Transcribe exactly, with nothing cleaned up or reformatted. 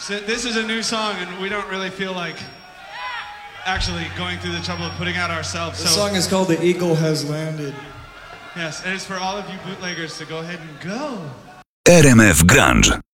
So this is a new song, and we don't really feel like actually going through the trouble of putting out ourselves. The so, song is called The Eagle Has Landed. Yes, and it's for all of you bootleggers to go ahead and go. R M F Grunge.